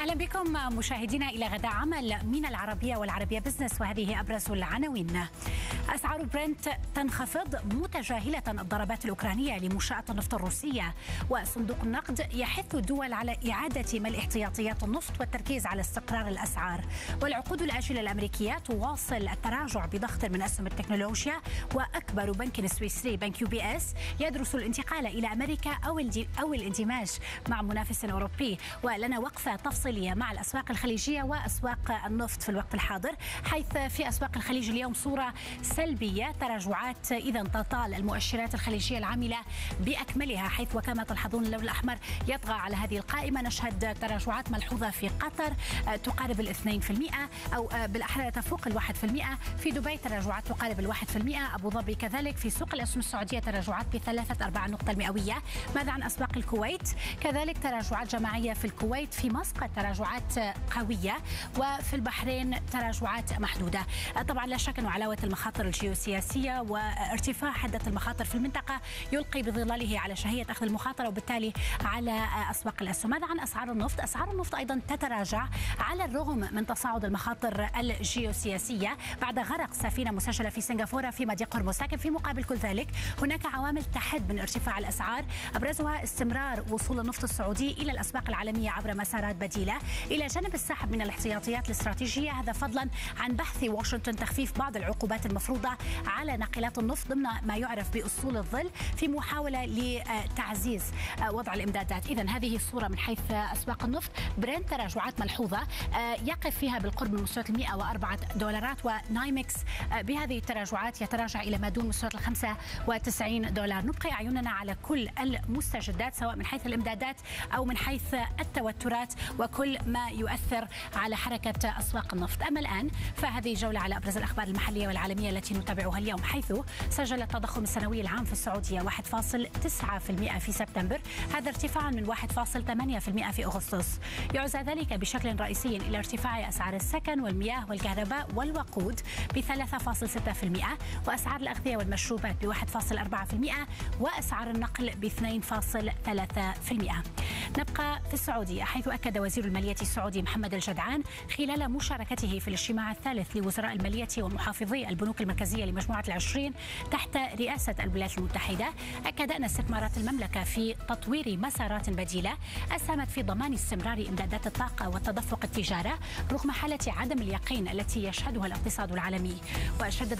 أهلا بكم مشاهدينا إلى غداء عمل من العربية والعربية بزنس، وهذه أبرز العناوين. أسعار برنت تنخفض متجاهلة الضربات الأوكرانية لمنشآت النفط الروسية، وصندوق النقد يحث الدول على إعادة ملء احتياطيات النفط والتركيز على استقرار الأسعار. والعقود الآجلة الأمريكية تواصل التراجع بضغط من أسهم التكنولوجيا، وأكبر بنك سويسري بنك UBS يدرس الانتقال إلى أمريكا أو الاندماج مع منافس أوروبي. ولنا وقفة تفصيلية مع الأسواق الخليجية وأسواق النفط في الوقت الحاضر، حيث في أسواق الخليج اليوم صورة سلبية، تراجعات إذا تطال المؤشرات الخليجية العاملة بأكملها، حيث وكما تلحظون اللون الأحمر يطغى على هذه القائمة. نشهد تراجعات ملحوظة في قطر تقارب 2%، أو بالأحرى تفوق 1%. في دبي تراجعات تقارب 1%. أبو ظبي كذلك. في سوق الأسهم السعودية تراجعات ب3.4 نقطة مئوية. ماذا عن أسواق الكويت؟ كذلك تراجعات جماعية في الكويت. في مسقط تراجعات قوية، وفي البحرين تراجعات محدودة. طبعا لا شك أن علاوة المخاطر الجيوسياسية وارتفاع حدة المخاطر في المنطقة يلقي بظلاله على شهية أخذ المخاطرة، وبالتالي على أسواق الأسهم. ماذا عن أسعار النفط؟ أسعار النفط أيضا تتراجع على الرغم من تصاعد المخاطر الجيوسياسية بعد غرق سفينة مسجلة في سنغافورة في مضيق هرمز. لكن في مقابل كل ذلك هناك عوامل تحد من ارتفاع الأسعار، أبرزها استمرار وصول النفط السعودي إلى الأسواق العالمية عبر مسارات بديلة، إلى جانب السحب من الاحتياطيات الاستراتيجية، هذا فضلا عن بحث واشنطن تخفيف بعض العقوبات المفروضة على ناقلات النفط ضمن ما يعرف بأسطول الظل، في محاولة لتعزيز وضع الإمدادات. إذن هذه الصورة من حيث أسواق النفط. برنت تراجعات ملحوظة يقف فيها بالقرب من مستويات $104، ونايمكس بهذه التراجعات يتراجع إلى ما دون مستويات $95. نبقي أعيننا على كل المستجدات سواء من حيث الإمدادات أو من حيث التوترات وكل ما يؤثر على حركة أسواق النفط. أما الآن فهذه جولة على أبرز الأخبار المحلية والعالمية التي نتابعها اليوم، حيث سجل التضخم السنوي العام في السعودية 1.9% في سبتمبر، هذا ارتفاع من 1.8% في أغسطس. يعزى ذلك بشكل رئيسي إلى ارتفاع أسعار السكن والمياه والكهرباء والوقود ب3.6%، وأسعار الأغذية والمشروبات ب1.4%، وأسعار النقل ب2.3%. نبقى في السعودية، حيث أكد وزير المالية السعودي محمد الجدعان خلال مشاركته في الاجتماع الثالث لوزراء المالية ومحافظي البنوك المركزية لمجموعة ال20 تحت رئاسة الولايات المتحدة، أكد أن استثمارات المملكة في تطوير مسارات بديلة أسهمت في ضمان استمرار إمدادات الطاقة وتدفق التجارة رغم حالة عدم اليقين التي يشهدها الاقتصاد العالمي. وشدد